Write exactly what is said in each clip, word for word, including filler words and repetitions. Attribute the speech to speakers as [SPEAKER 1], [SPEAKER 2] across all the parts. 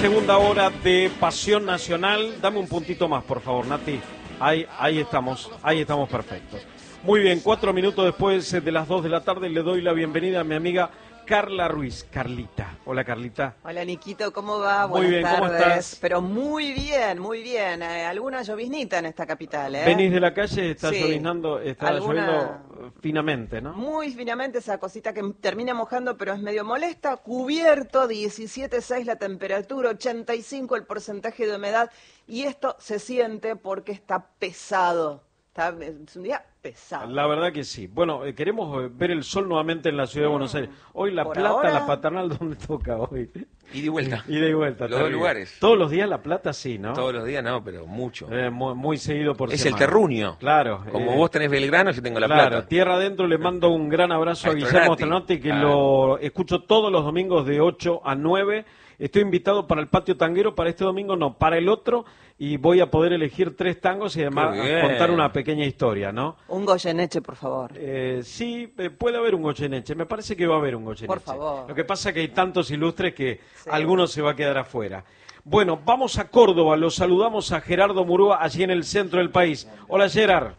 [SPEAKER 1] segunda hora de Pasión Nacional. Dame un puntito más, por favor, Nati. Ahí, ahí estamos, ahí estamos perfectos. Muy bien, cuatro minutos después de las dos de la tarde le doy la bienvenida a mi amiga Carla Ruiz. Carlita. Hola, Carlita.
[SPEAKER 2] Hola, Niquito, ¿cómo va?
[SPEAKER 1] Muy
[SPEAKER 2] Buenas
[SPEAKER 1] bien,
[SPEAKER 2] tardes.
[SPEAKER 1] ¿cómo estás?
[SPEAKER 2] Pero muy bien, muy bien. Eh, alguna lloviznita en esta capital, ¿eh?
[SPEAKER 1] Venís de la calle, está
[SPEAKER 2] Sí.
[SPEAKER 1] lloviznando, está
[SPEAKER 2] ¿Alguna...
[SPEAKER 1] lloviendo finamente, ¿no?
[SPEAKER 2] Muy finamente, esa cosita que termina mojando, pero es medio molesta. Cubierto, diecisiete punto seis la temperatura, ochenta y cinco el porcentaje de humedad. Y esto se siente porque está pesado. Está, es un día pesado.
[SPEAKER 1] La verdad que sí. Bueno, eh, queremos eh, ver el sol nuevamente en la ciudad de Buenos Aires. Hoy La
[SPEAKER 2] Por
[SPEAKER 1] Plata,
[SPEAKER 2] ahora...
[SPEAKER 1] la Paternal, ¿dónde toca hoy?
[SPEAKER 3] Y de vuelta.
[SPEAKER 1] Y de vuelta.
[SPEAKER 3] Los dos lugares.
[SPEAKER 1] Todos los días La Plata sí, ¿no?
[SPEAKER 3] Todos los días no, pero mucho.
[SPEAKER 1] Eh, muy, muy seguido por
[SPEAKER 3] es
[SPEAKER 1] semana.
[SPEAKER 3] el terruño.
[SPEAKER 1] Claro.
[SPEAKER 3] Como
[SPEAKER 1] eh,
[SPEAKER 3] vos tenés Belgrano, yo tengo La
[SPEAKER 1] claro,
[SPEAKER 3] Plata.
[SPEAKER 1] tierra adentro le mando un gran abrazo a, a Guillermo Stranotti, que
[SPEAKER 3] claro.
[SPEAKER 1] lo escucho todos los domingos de ocho a nueve. Estoy invitado para el patio tanguero, para este domingo no, para el otro, y voy a poder elegir tres tangos y además contar una pequeña historia, ¿no?
[SPEAKER 2] Un Goyeneche, por favor.
[SPEAKER 1] Eh, sí, eh, puede haber un Goyeneche, me parece que va a haber un Goyeneche.
[SPEAKER 2] Por favor.
[SPEAKER 1] Lo que pasa es que hay tantos ilustres que
[SPEAKER 2] sí.
[SPEAKER 1] alguno se va a quedar afuera. Bueno, vamos a Córdoba, los saludamos a Gerardo Murúa, allí en el centro del país. Hola, Gerard.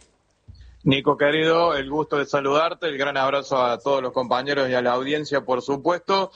[SPEAKER 4] Nico, querido, el gusto de saludarte, el gran abrazo a todos los compañeros y a la audiencia, por supuesto.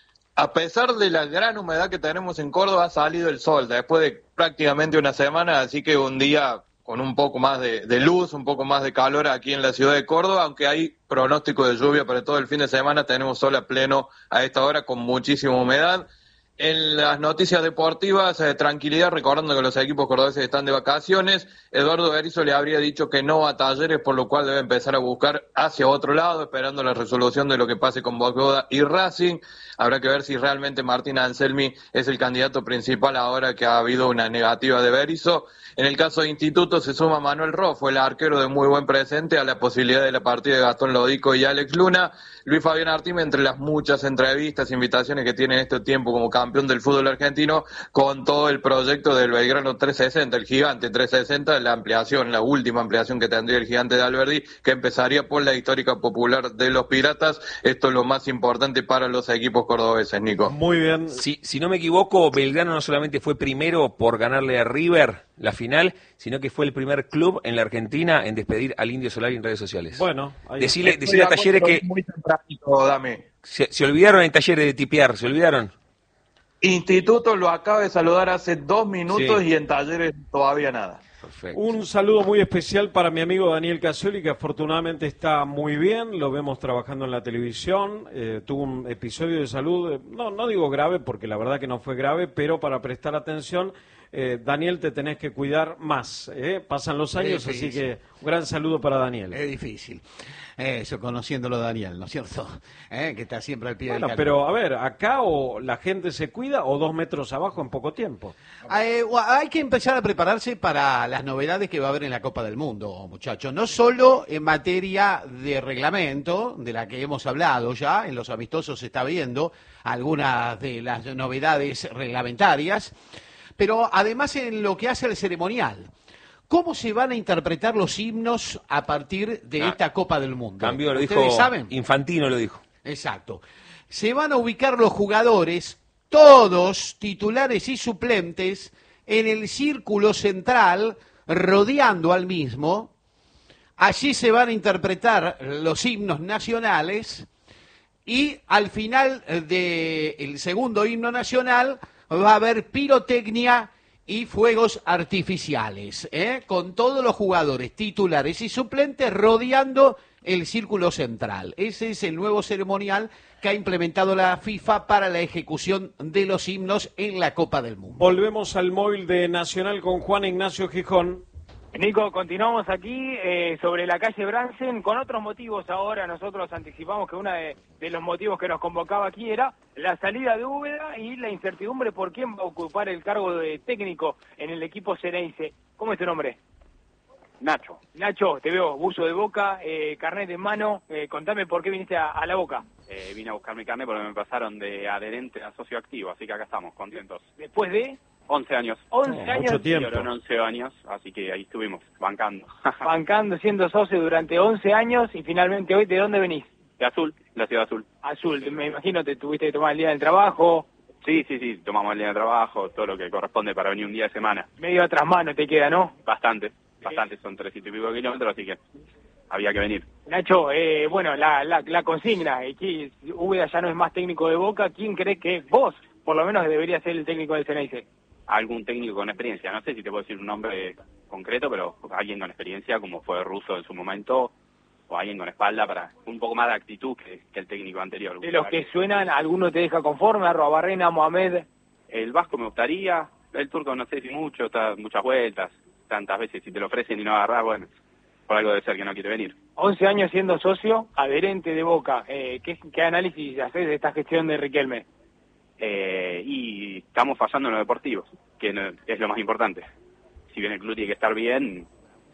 [SPEAKER 4] A pesar de la gran humedad que tenemos en Córdoba, ha salido el sol después de prácticamente una semana, así que un día con un poco más de, de luz, un poco más de calor aquí en la ciudad de Córdoba, aunque hay pronóstico de lluvia para todo el fin de semana, tenemos sol a pleno a esta hora con muchísima humedad. En las noticias deportivas, eh, tranquilidad, recordando que los equipos cordobeses están de vacaciones. Eduardo Berizzo le habría dicho que no a Talleres, por lo cual debe empezar a buscar hacia otro lado, esperando la resolución de lo que pase con Boca y Racing. Habrá que ver si realmente Martín Anselmi es el candidato principal ahora que ha habido una negativa de Berizzo. En el caso de Instituto se suma Manuel Rojo, el arquero de muy buen presente, a la posibilidad de la partida de Gastón Lodico y Alex Luna. Luis Fabián Artime, entre las muchas entrevistas, invitaciones que tiene en este tiempo como campeón del fútbol argentino, con todo el proyecto del Belgrano trescientos sesenta, el gigante trescientos sesenta, la ampliación, la última ampliación que tendría el gigante de Alberdi, que empezaría por la histórica popular de los Piratas. Esto es lo más importante para los equipos cordobeses, Nico.
[SPEAKER 1] Muy bien.
[SPEAKER 3] Si, si no me equivoco, Belgrano no solamente fue primero por ganarle a River la final, sino que fue el primer club en la Argentina en despedir al Indio Solari en redes sociales.
[SPEAKER 1] Bueno, ahí
[SPEAKER 3] decirle, decirle a Talleres que
[SPEAKER 4] muy tempranito, dame.
[SPEAKER 3] Se, se olvidaron en Talleres de tipear, se olvidaron.
[SPEAKER 4] Instituto lo acaba de saludar hace dos minutos
[SPEAKER 3] sí.
[SPEAKER 4] y en Talleres todavía nada.
[SPEAKER 3] Perfecto.
[SPEAKER 1] Un saludo muy especial para mi amigo Daniel Cascioli, que afortunadamente está muy bien, lo vemos trabajando en la televisión, eh, tuvo un episodio de salud, eh, no, no digo grave porque la verdad que no fue grave, pero para prestar atención, eh, Daniel, te tenés que cuidar más, ¿eh? Pasan los años, así que un gran saludo para Daniel.
[SPEAKER 5] Es difícil, eso, conociéndolo Daniel, ¿no es cierto? ¿Eh? Que está siempre al pie
[SPEAKER 1] bueno,
[SPEAKER 5] del cañón.
[SPEAKER 1] Pero a ver, acá o la gente se cuida o dos metros abajo en poco tiempo.
[SPEAKER 5] Eh, hay que empezar a prepararse para las novedades que va a haber en la Copa del Mundo, muchachos. No solo en materia de reglamento, de la que hemos hablado ya, en los amistosos se está viendo algunas de las novedades reglamentarias, pero además en lo que hace al ceremonial. ¿Cómo se van a interpretar los himnos a partir de ah, esta Copa del Mundo?
[SPEAKER 3] Cambio, lo
[SPEAKER 5] ¿Ustedes
[SPEAKER 3] dijo
[SPEAKER 5] saben?
[SPEAKER 3] Infantino, lo dijo.
[SPEAKER 5] Exacto. Se van a ubicar los jugadores, todos titulares y suplentes, en el círculo central, rodeando al mismo. Allí se van a interpretar los himnos nacionales y al final del segundo himno nacional va a haber pirotecnia y fuegos artificiales, ¿eh? Con todos los jugadores titulares y suplentes rodeando el círculo central. Ese es el nuevo ceremonial que ha implementado la FIFA para la ejecución de los himnos en la Copa del Mundo.
[SPEAKER 1] Volvemos al móvil de Nacional con Juan Ignacio Gijón.
[SPEAKER 6] Nico, continuamos aquí eh, sobre la calle Bransen con otros motivos. Ahora nosotros anticipamos que uno de, de los motivos que nos convocaba aquí era la salida de Úbeda y la incertidumbre por quién va a ocupar el cargo de técnico en el equipo Ceneice. ¿Cómo es tu nombre?
[SPEAKER 7] Nacho.
[SPEAKER 6] Nacho, te veo, buzo de Boca, eh, carnet en mano. Eh, contame por qué viniste a, a la Boca.
[SPEAKER 7] Eh, vine a buscar mi carnet porque me pasaron de adherente a socio activo, así que acá estamos, contentos.
[SPEAKER 6] Después de...
[SPEAKER 7] once años.
[SPEAKER 6] once
[SPEAKER 1] no,
[SPEAKER 6] años.
[SPEAKER 1] Mucho tiempo.
[SPEAKER 7] Fueron once años, así que ahí estuvimos, bancando.
[SPEAKER 6] Bancando, siendo socio durante once años y finalmente hoy, ¿de dónde venís?
[SPEAKER 7] De Azul, la ciudad azul.
[SPEAKER 6] Azul, me imagino te tuviste que tomar el día del trabajo,
[SPEAKER 7] Sí, sí, sí, tomamos el día de trabajo, todo lo que corresponde para venir un día de semana.
[SPEAKER 6] Medio a mano te queda, ¿no?
[SPEAKER 7] Bastante, bastante, son tres y pico kilómetros, así que había que venir.
[SPEAKER 6] Nacho, eh, bueno, la, la, la consigna, eh, que Úbeda ya no es más técnico de Boca, ¿quién crees que vos, por lo menos, debería ser el técnico del Ceneice?
[SPEAKER 7] Algún técnico con experiencia, no sé si te puedo decir un nombre concreto, pero alguien con experiencia, como fue Russo en su momento, o alguien con espalda para un poco más de actitud que, que el técnico anterior.
[SPEAKER 6] De los que suenan, ¿alguno te deja conforme? Arrobarrena, Mohamed.
[SPEAKER 7] El Vasco me gustaría, el Turco no sé si mucho, está muchas vueltas, tantas veces si te lo ofrecen y no agarrás, bueno, por algo debe ser que no quiere venir.
[SPEAKER 6] once años siendo socio, adherente de Boca, eh, ¿qué, ¿qué análisis haces de esta gestión de Riquelme?
[SPEAKER 7] Eh, y estamos fallando en lo deportivo, que no, es lo más importante. Si bien el club tiene que estar bien,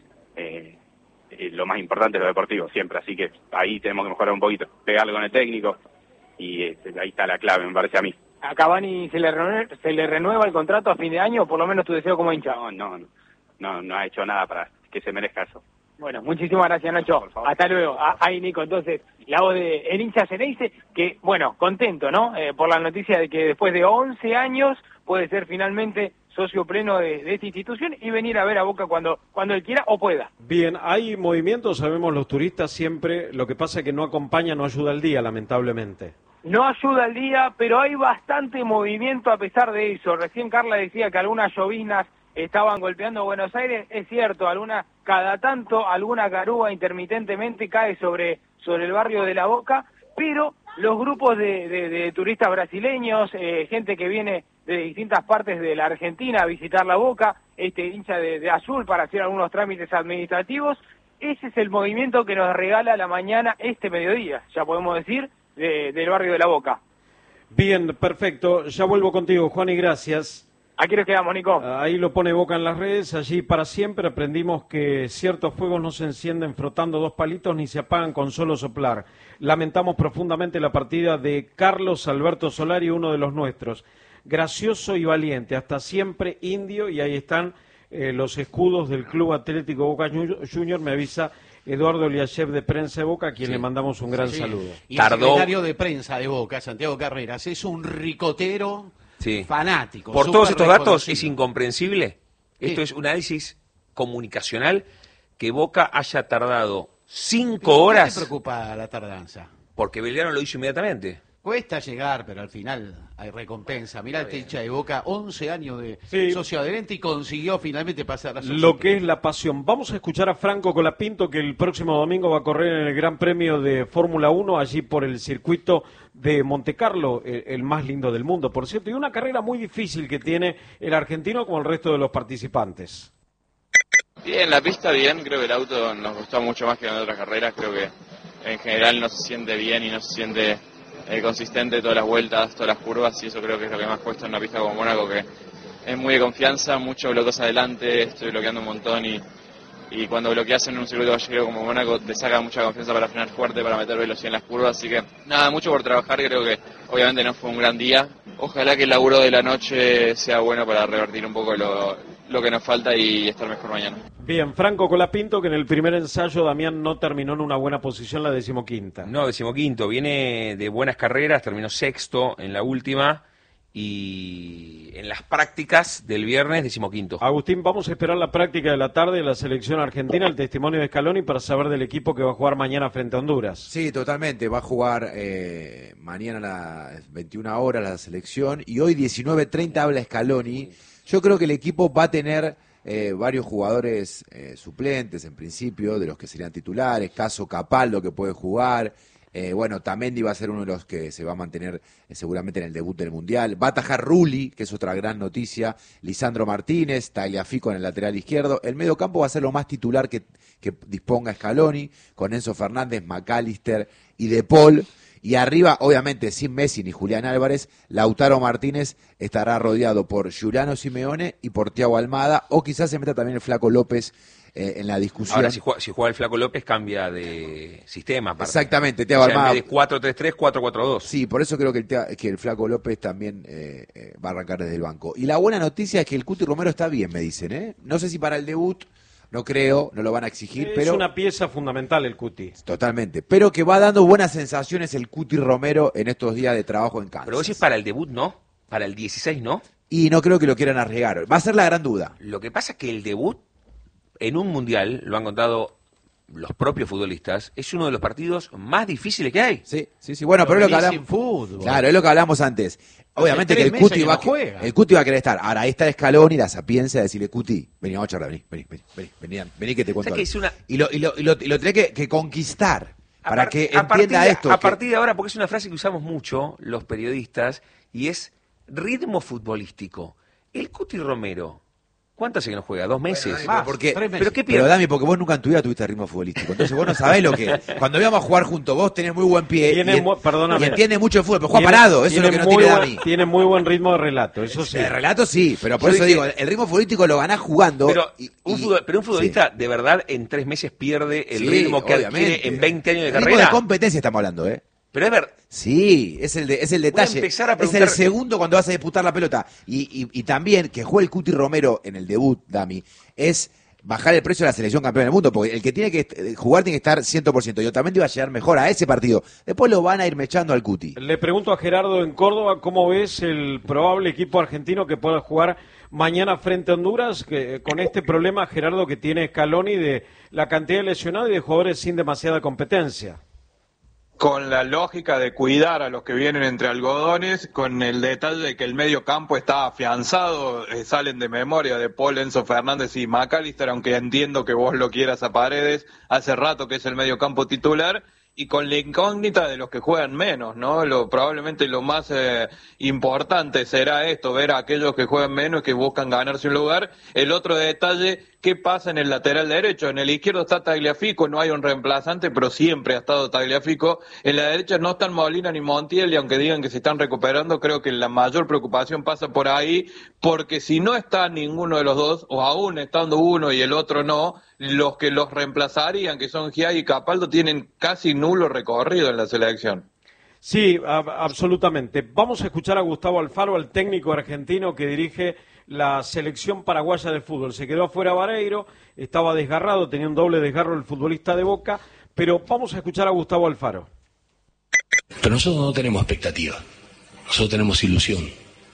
[SPEAKER 7] eh, eh, lo más importante es lo deportivo siempre, así que ahí tenemos que mejorar un poquito, pegarle con el técnico y eh, ahí está la clave, me parece a mí.
[SPEAKER 6] ¿A Cavani se le, renueva, se le renueva el contrato a fin de año, o por lo menos tu deseo como hincha?
[SPEAKER 7] No, no, no, no, no ha hecho nada para que se merezca eso.
[SPEAKER 6] Bueno, muchísimas gracias, Nacho. Hasta luego. Ah, ahí, Nico, entonces, la voz de el hincha Ceneice, que, bueno, contento, ¿no? Eh, por la noticia de que después de once años puede ser finalmente socio pleno de, de esta institución y venir a ver a Boca cuando, cuando él quiera o pueda.
[SPEAKER 1] Bien, hay movimientos, sabemos los turistas siempre, lo que pasa es que no acompaña, no ayuda al día, lamentablemente.
[SPEAKER 6] No ayuda al día, pero hay bastante movimiento a pesar de eso. Recién Carla decía que algunas lloviznas estaban golpeando Buenos Aires, es cierto, alguna cada tanto, alguna garúa intermitentemente cae sobre, sobre el barrio de La Boca, pero los grupos de, de, de turistas brasileños, eh, gente que viene de distintas partes de la Argentina a visitar La Boca, este hincha de, de azul para hacer algunos trámites administrativos, ese es el movimiento que nos regala la mañana este mediodía, ya podemos decir, de, del barrio de La Boca.
[SPEAKER 1] Bien, perfecto, ya vuelvo contigo, Juan, y gracias.
[SPEAKER 6] Aquí nos quedamos, Nico.
[SPEAKER 1] Ahí lo pone Boca en las redes, allí para siempre aprendimos que ciertos fuegos no se encienden frotando dos palitos ni se apagan con solo soplar. Lamentamos profundamente la partida de Carlos Alberto Solari, uno de los nuestros. Gracioso y valiente, hasta siempre indio, y ahí están eh, los escudos del Club Atlético Boca Junior, me avisa Eduardo Liachev de Prensa de Boca, a quien sí. le mandamos un gran sí. saludo.
[SPEAKER 5] Y el secretario de Prensa de Boca, Santiago Carreras, es un ricotero... Sí. Fanático.
[SPEAKER 3] Por todos estos datos es incomprensible. ¿Qué? Esto es un análisis comunicacional que Boca haya tardado cinco horas.
[SPEAKER 5] ¿Qué te preocupa la tardanza?
[SPEAKER 3] Porque Belgrano lo hizo inmediatamente.
[SPEAKER 5] Cuesta llegar, pero al final hay recompensa. Mirá el hincha de Boca, once años de
[SPEAKER 1] sí.
[SPEAKER 5] socio adherente y consiguió finalmente pasar a socio.
[SPEAKER 1] Lo que es la pasión. Vamos a escuchar a Franco Colapinto, que el próximo domingo va a correr en el Gran Premio de Fórmula uno, allí por el circuito de Montecarlo, el, el más lindo del mundo, por cierto, y una carrera muy difícil que tiene el argentino como el resto de los participantes.
[SPEAKER 8] Bien, la pista bien, creo que el auto nos gustó mucho más que en otras carreras, creo que en general no se siente bien y no se siente eh, consistente todas las vueltas, todas las curvas, y eso creo que es lo que más cuesta en una pista como Mónaco, que es muy de confianza, mucho bloqueos adelante, estoy bloqueando un montón y, y cuando bloqueas en un circuito callejero como Mónaco te saca mucha confianza para frenar fuerte, para meter velocidad en las curvas, así que nada, mucho por trabajar, creo que obviamente no fue un gran día, ojalá que el laburo de la noche sea bueno para revertir un poco lo, lo que nos falta y estar mejor mañana.
[SPEAKER 1] Bien, Franco Colapinto, que en el primer ensayo Damián no terminó en una buena posición, la decimoquinta.
[SPEAKER 3] No, decimoquinto, viene de buenas carreras, terminó sexto en la última y en las prácticas del viernes decimoquinto.
[SPEAKER 1] Agustín, vamos a esperar la práctica de la tarde de la selección argentina, el testimonio de Scaloni para saber del equipo que va a jugar mañana frente a Honduras.
[SPEAKER 9] Sí, totalmente, va a jugar eh, mañana a las veintiuna horas la selección y hoy diecinueve treinta habla Scaloni. Yo creo que el equipo va a tener eh, varios jugadores eh, suplentes en principio, de los que serían titulares, caso Capaldo que puede jugar. Eh, bueno, Tamendi va a ser uno de los que se va a mantener eh, seguramente en el debut del Mundial. Va a atajar Rulli, que es otra gran noticia. Lisandro Martínez, Tagliafico en el lateral izquierdo. El medio campo va a ser lo más titular que, que disponga Scaloni, con Enzo Fernández, McAllister y De Paul. Y arriba, obviamente, sin Messi ni Julián Álvarez, Lautaro Martínez estará rodeado por Giuliano Simeone y por Thiago Almada, o quizás se meta también el Flaco López eh, en la discusión.
[SPEAKER 3] Ahora, si juega, si juega el Flaco López, cambia de sistema. Aparte.
[SPEAKER 9] Exactamente, Thiago
[SPEAKER 3] o sea,
[SPEAKER 9] Almada.
[SPEAKER 3] En vez de cuatro tres tres, cuatro cuatro dos.
[SPEAKER 9] Sí, por eso creo que el, que el Flaco López también eh, eh, va a arrancar desde el banco. Y la buena noticia es que el Cuti Romero está bien, me dicen, ¿eh? No sé si para el debut... No creo, no lo van a exigir,
[SPEAKER 1] es
[SPEAKER 9] pero...
[SPEAKER 1] Es una pieza fundamental el Cuti.
[SPEAKER 9] Totalmente, pero que va dando buenas sensaciones el Cuti Romero en estos días de trabajo en Kansas.
[SPEAKER 3] Pero vos decís para el debut, ¿no? Para el dieciséis, ¿no?
[SPEAKER 9] Y no creo que lo quieran arriesgar. Va a ser la gran duda.
[SPEAKER 3] Lo que pasa es que el debut en un mundial, lo han contado los propios futbolistas, es uno de los partidos más difíciles que hay.
[SPEAKER 9] Sí, sí, sí. Bueno, pero, pero es lo que hablamos.
[SPEAKER 5] Fútbol.
[SPEAKER 9] Claro, es lo que hablamos antes. Obviamente que el Cuti que va no el Cuti va a querer estar. Ahora ahí está Scaloni, la sapiencia de decirle, Cuti, vení, vamos a charlar, vení, vení, vení, vení, vení, vení que te cuento.
[SPEAKER 3] O sea, que es una...
[SPEAKER 9] Y lo, y lo, y lo, y lo tenés que, que conquistar para que
[SPEAKER 3] a
[SPEAKER 9] entienda
[SPEAKER 3] partir,
[SPEAKER 9] esto.
[SPEAKER 3] A
[SPEAKER 9] que...
[SPEAKER 3] partir de ahora, porque es una frase que usamos mucho los periodistas, y es ritmo futbolístico. El Cuti Romero, ¿cuánto hace que no juega? ¿Dos meses?
[SPEAKER 9] Bueno, Dami,
[SPEAKER 3] Más,
[SPEAKER 9] porque,
[SPEAKER 3] tres meses.
[SPEAKER 9] ¿Pero qué Pero Dami, porque vos nunca en tu vida tuviste ritmo futbolístico. Entonces vos no sabés lo que... Cuando íbamos a jugar juntos, vos tenés muy buen pie
[SPEAKER 1] tiene
[SPEAKER 9] y,
[SPEAKER 1] mu-
[SPEAKER 9] y entiende mucho de fútbol, pero juega parado. Eso es lo que no
[SPEAKER 1] muy
[SPEAKER 9] tiene
[SPEAKER 1] buen,
[SPEAKER 9] Dami.
[SPEAKER 1] Tiene muy buen ritmo de relato, eso sí.
[SPEAKER 9] El relato sí, pero por
[SPEAKER 3] Yo
[SPEAKER 9] eso
[SPEAKER 3] dije,
[SPEAKER 9] digo, el ritmo futbolístico lo ganás jugando.
[SPEAKER 3] Pero
[SPEAKER 9] y,
[SPEAKER 3] un,
[SPEAKER 9] y,
[SPEAKER 3] futbol, pero un futbolista
[SPEAKER 9] sí.
[SPEAKER 3] de verdad en tres meses pierde el
[SPEAKER 9] Sí,
[SPEAKER 3] ritmo que
[SPEAKER 9] obviamente.
[SPEAKER 3] adquiere en veinte años de
[SPEAKER 9] el ritmo
[SPEAKER 3] carrera.
[SPEAKER 9] de competencia estamos hablando, ¿eh?
[SPEAKER 3] Pero es ver,
[SPEAKER 9] Sí, es el, de, es el detalle.
[SPEAKER 3] empezar a
[SPEAKER 9] es
[SPEAKER 3] preguntar-
[SPEAKER 9] el segundo cuando vas a disputar la pelota. Y, y, y también que juegue el Cuti Romero en el debut, Dami, es bajar el precio de la selección campeón del mundo, porque el que tiene que jugar tiene que estar cien por ciento. Y Otamendi va a llegar mejor a ese partido. Después lo van a ir mechando al Cuti.
[SPEAKER 1] Le pregunto a Gerardo en Córdoba, ¿cómo ves el probable equipo argentino que pueda jugar mañana frente a Honduras? Que, con este problema, Gerardo, que tiene Scaloni de la cantidad de lesionados y de jugadores sin demasiada competencia.
[SPEAKER 4] Con la lógica de cuidar a los que vienen entre algodones, con el detalle de que el medio campo está afianzado, eh, salen de memoria de Paul, Enzo Fernández y McAllister, aunque entiendo que vos lo quieras a Paredes, hace rato que es el medio campo titular, y con la incógnita de los que juegan menos, ¿no? Lo, probablemente lo más eh, importante será esto, ver a aquellos que juegan menos y que buscan ganarse un lugar. El otro detalle, ¿qué pasa en el lateral derecho? En el izquierdo está Tagliafico, no hay un reemplazante, pero siempre ha estado Tagliafico. En la derecha no están Molina ni Montiel, y aunque digan que se están recuperando, creo que la mayor preocupación pasa por ahí, porque si no está ninguno de los dos, o aún estando uno y el otro no, los que los reemplazarían, que son Giai y Capaldo, tienen casi nulo recorrido en la selección.
[SPEAKER 1] Sí, a- absolutamente. Vamos a escuchar a Gustavo Alfaro, al técnico argentino que dirige la selección paraguaya de fútbol. Se quedó afuera Vareiro, estaba desgarrado, tenía un doble desgarro el futbolista de Boca, pero vamos a escuchar a Gustavo Alfaro.
[SPEAKER 10] Pero nosotros no tenemos expectativa, nosotros tenemos ilusión.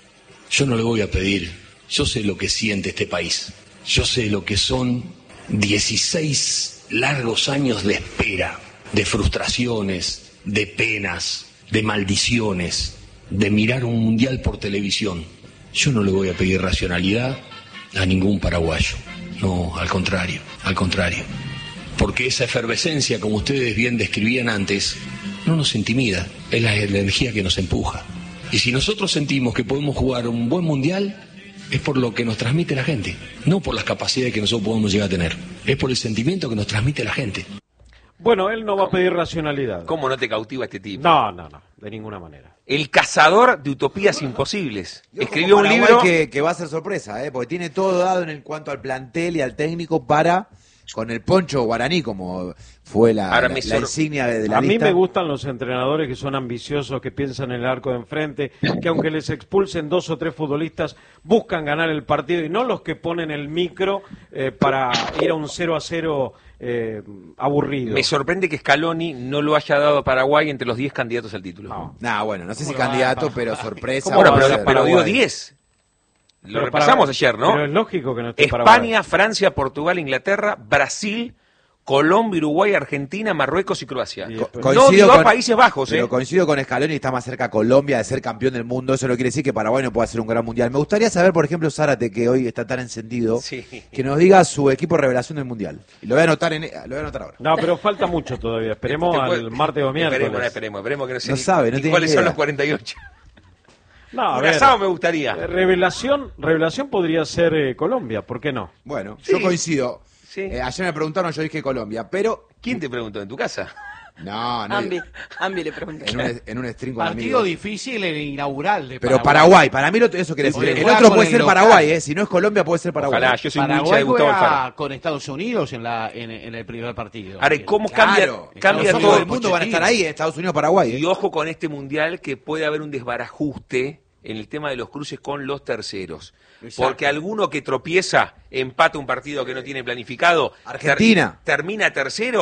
[SPEAKER 10] Yo no le voy a pedir, yo sé lo que siente este país, yo sé lo que son dieciséis largos años de espera, de frustraciones, de penas, de maldiciones, de mirar un mundial por televisión. Yo no le voy a pedir racionalidad a ningún paraguayo, no, al contrario, al contrario. Porque esa efervescencia, como ustedes bien describían antes, no nos intimida, es la energía que nos empuja. Y si nosotros sentimos que podemos jugar un buen mundial, es por lo que nos transmite la gente, no por las capacidades que nosotros podemos llegar a tener, es por el sentimiento que nos transmite la gente.
[SPEAKER 1] Bueno, él no va a pedir racionalidad.
[SPEAKER 3] ¿cómo no te cautiva este tipo?
[SPEAKER 1] No, no, no, de ninguna manera.
[SPEAKER 3] El cazador de utopías imposibles.
[SPEAKER 9] Yo
[SPEAKER 3] Escribió
[SPEAKER 9] como
[SPEAKER 3] un
[SPEAKER 9] Paraguay
[SPEAKER 3] libro...
[SPEAKER 9] que, que va a ser sorpresa, ¿eh? Porque tiene todo dado en cuanto al plantel y al técnico para, con el poncho guaraní, como fue la,
[SPEAKER 3] Ahora
[SPEAKER 9] la,
[SPEAKER 3] me
[SPEAKER 9] la
[SPEAKER 3] sor-
[SPEAKER 9] insignia de, de la
[SPEAKER 1] A mí
[SPEAKER 9] lista.
[SPEAKER 1] me gustan los entrenadores que son ambiciosos, que piensan en el arco de enfrente, que aunque les expulsen dos o tres futbolistas, buscan ganar el partido, y no los que ponen el micro eh, para ir a un cero a cero eh, aburrido.
[SPEAKER 3] Me sorprende que Scaloni no lo haya dado a Paraguay entre los diez candidatos al título.
[SPEAKER 1] No.
[SPEAKER 9] Nah, bueno, no sé si
[SPEAKER 1] ¿Cómo lo va a
[SPEAKER 9] candidato,
[SPEAKER 1] pasar?
[SPEAKER 9] pero sorpresa.
[SPEAKER 1] ¿Cómo
[SPEAKER 3] Bueno,
[SPEAKER 1] va a
[SPEAKER 3] pero,
[SPEAKER 1] ser
[SPEAKER 3] pero dio
[SPEAKER 9] Paraguay.
[SPEAKER 3] diez. Lo
[SPEAKER 1] Pero
[SPEAKER 3] repasamos
[SPEAKER 1] para-
[SPEAKER 3] ayer, ¿no?
[SPEAKER 1] Pero es lógico que no esté
[SPEAKER 3] España,
[SPEAKER 1] Paraguay.
[SPEAKER 3] Francia, Portugal, Inglaterra, Brasil, Colombia, Uruguay, Argentina, Marruecos y Croacia.
[SPEAKER 1] Y
[SPEAKER 3] Co-
[SPEAKER 1] después-
[SPEAKER 3] no dio a Países Bajos,
[SPEAKER 9] pero
[SPEAKER 3] ¿eh?
[SPEAKER 9] coincido con Scaloni, está más cerca Colombia de ser campeón del mundo. Eso no quiere decir que Paraguay no pueda hacer un gran mundial. Me gustaría saber, por ejemplo, Zárate, que hoy está tan encendido,
[SPEAKER 3] Sí.
[SPEAKER 9] que nos diga su equipo revelación del mundial. Y lo voy a anotar, en, lo voy a anotar ahora.
[SPEAKER 1] No, pero falta mucho todavía. Esperemos
[SPEAKER 3] Te puede-
[SPEAKER 1] al martes o miércoles.
[SPEAKER 3] Esperemos, esperemos, esperemos que no sé
[SPEAKER 9] No
[SPEAKER 3] ni-
[SPEAKER 9] sabe, no
[SPEAKER 3] ni
[SPEAKER 9] tiene
[SPEAKER 3] cuáles son
[SPEAKER 9] idea.
[SPEAKER 3] los cuarenta y ocho.
[SPEAKER 1] No, a
[SPEAKER 3] Un
[SPEAKER 1] ver,
[SPEAKER 3] asado me gustaría.
[SPEAKER 1] eh, revelación, revelación podría ser eh, Colombia, ¿por qué no?
[SPEAKER 9] Bueno,
[SPEAKER 3] Sí.
[SPEAKER 9] yo coincido.
[SPEAKER 3] Sí.
[SPEAKER 9] Eh, ayer me preguntaron, yo dije Colombia, pero...
[SPEAKER 3] ¿Quién te preguntó? ¿En tu casa?
[SPEAKER 9] No, no.
[SPEAKER 2] Ambi, Ambi le pregunté.
[SPEAKER 9] En un, en un stream con
[SPEAKER 5] Partido
[SPEAKER 9] amigos.
[SPEAKER 5] difícil en el inaugural de
[SPEAKER 9] Pero Paraguay, para mí lo- eso quiere decir.
[SPEAKER 5] Oye,
[SPEAKER 9] El
[SPEAKER 5] juega
[SPEAKER 9] otro
[SPEAKER 5] con
[SPEAKER 9] puede
[SPEAKER 5] el
[SPEAKER 9] ser
[SPEAKER 5] local.
[SPEAKER 9] Paraguay, ¿eh? Si no es Colombia, puede ser Paraguay.
[SPEAKER 3] Ojalá, yo soy un hincha
[SPEAKER 5] Paraguay
[SPEAKER 3] de Gustavo
[SPEAKER 5] juega
[SPEAKER 3] Alfaro.
[SPEAKER 5] con Estados Unidos en, la, en, en el primer partido.
[SPEAKER 3] Ahora, ¿y ¿cómo cambia,
[SPEAKER 9] Claro,
[SPEAKER 3] cambia
[SPEAKER 9] los
[SPEAKER 3] todo?
[SPEAKER 9] ojos del mundo van a estar ahí, ¿eh? Estados Unidos, Paraguay. ¿eh?
[SPEAKER 3] Y ojo con este mundial que puede haber un desbarajuste en el tema de los cruces con los terceros.
[SPEAKER 5] Exacto.
[SPEAKER 3] Porque alguno que tropieza, empata un partido que no tiene planificado,
[SPEAKER 9] Argentina.
[SPEAKER 3] ter- termina tercero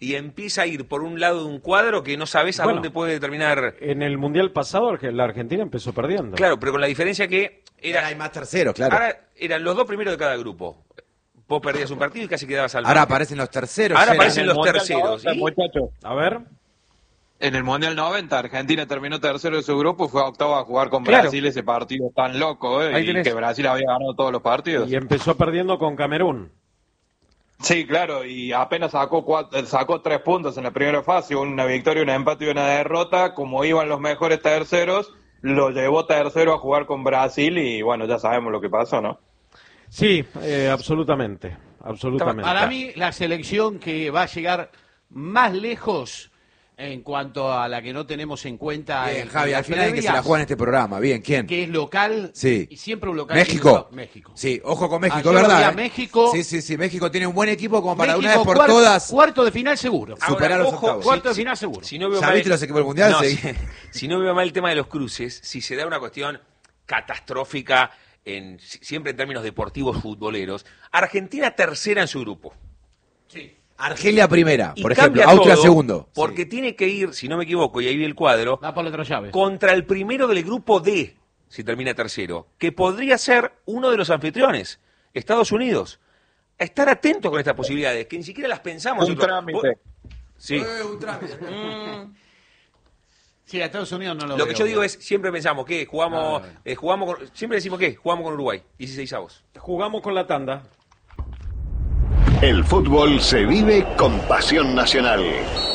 [SPEAKER 3] y empieza a ir por un lado de un cuadro que no sabes a
[SPEAKER 1] Bueno,
[SPEAKER 3] dónde puede terminar.
[SPEAKER 1] En el Mundial pasado la Argentina empezó perdiendo.
[SPEAKER 3] Claro, pero con la diferencia que era,
[SPEAKER 9] Ahora hay más terceros, claro.
[SPEAKER 3] ahora eran los dos primeros de cada grupo. Vos perdías un partido y casi quedabas al
[SPEAKER 9] Ahora
[SPEAKER 3] margen.
[SPEAKER 9] aparecen los terceros.
[SPEAKER 3] Ahora
[SPEAKER 9] Gerard.
[SPEAKER 3] aparecen
[SPEAKER 4] En el
[SPEAKER 3] los
[SPEAKER 4] Mundial
[SPEAKER 3] terceros.
[SPEAKER 4] noventa,
[SPEAKER 3] ¿Y?
[SPEAKER 4] muchachos.
[SPEAKER 1] A ver.
[SPEAKER 4] En el Mundial noventa, Argentina terminó tercero de su grupo y fue a octavo a jugar con
[SPEAKER 3] Claro.
[SPEAKER 4] Brasil ese partido tan loco, ¿eh?
[SPEAKER 3] Ahí
[SPEAKER 4] Y
[SPEAKER 3] tenés.
[SPEAKER 4] que Brasil había ganado todos los partidos.
[SPEAKER 1] Y empezó perdiendo con Camerún.
[SPEAKER 4] Sí, claro, y apenas sacó cuatro, sacó tres puntos en la primera fase, una victoria, un empate y una derrota. Como iban los mejores terceros, lo llevó tercero a jugar con Brasil y bueno, ya sabemos lo que pasó, ¿no?
[SPEAKER 1] Sí, eh, absolutamente. Absolutamente.
[SPEAKER 5] Para mí, la selección que va a llegar más lejos en cuanto a la que no tenemos en cuenta
[SPEAKER 9] Bien,
[SPEAKER 5] en-
[SPEAKER 9] Javi,
[SPEAKER 5] en
[SPEAKER 9] al
[SPEAKER 5] las
[SPEAKER 9] final en que se la
[SPEAKER 5] previas,
[SPEAKER 9] juega en este programa. Bien, ¿quién?
[SPEAKER 5] que es local
[SPEAKER 9] Sí.
[SPEAKER 5] y siempre un local.
[SPEAKER 9] ¿México?
[SPEAKER 5] que- México.
[SPEAKER 9] Sí, ojo con México,
[SPEAKER 5] Ayer
[SPEAKER 9] ¿verdad?
[SPEAKER 5] vi a
[SPEAKER 9] eh?
[SPEAKER 5] México.
[SPEAKER 9] Sí, sí, sí. México tiene un buen equipo como para
[SPEAKER 5] México,
[SPEAKER 9] una vez por
[SPEAKER 5] cuarto,
[SPEAKER 9] todas
[SPEAKER 5] cuarto de final seguro.
[SPEAKER 9] Ahora, superar los
[SPEAKER 3] ojo,
[SPEAKER 9] octavos.
[SPEAKER 5] Cuarto de
[SPEAKER 3] si-
[SPEAKER 5] final seguro.
[SPEAKER 3] Si no veo
[SPEAKER 9] ¿Ya
[SPEAKER 3] mal-
[SPEAKER 9] viste los equipos del Mundial?
[SPEAKER 3] No,
[SPEAKER 9] Sí.
[SPEAKER 3] si, si no veo mal el tema de los cruces, si se da una cuestión catastrófica, en, siempre en términos deportivos futboleros, Argentina tercera en su grupo.
[SPEAKER 5] Sí.
[SPEAKER 9] Argelia primera,
[SPEAKER 3] Y
[SPEAKER 9] por ejemplo.
[SPEAKER 3] cambia
[SPEAKER 9] Austria
[SPEAKER 3] todo,
[SPEAKER 9] segundo.
[SPEAKER 3] Porque
[SPEAKER 9] Sí.
[SPEAKER 3] tiene que ir, si no me equivoco, y ahí vi el cuadro,
[SPEAKER 5] Va por la otra llave.
[SPEAKER 3] contra el primero del grupo D, si termina tercero, que podría ser uno de los anfitriones, Estados Unidos. A estar atentos con estas posibilidades, que ni siquiera las pensamos.
[SPEAKER 4] Un
[SPEAKER 3] nosotros.
[SPEAKER 4] trámite.
[SPEAKER 3] Vos- Sí.
[SPEAKER 9] Eh, un trámite.
[SPEAKER 5] Sí, a Estados Unidos no lo
[SPEAKER 3] Lo
[SPEAKER 5] veo
[SPEAKER 3] que yo digo
[SPEAKER 5] bien.
[SPEAKER 3] es, siempre pensamos que jugamos,
[SPEAKER 5] Ah, bueno.
[SPEAKER 3] eh, jugamos con- siempre decimos que jugamos con Uruguay, dieciséis avos.
[SPEAKER 1] Jugamos con la tanda.
[SPEAKER 11] El fútbol se vive con pasión nacional.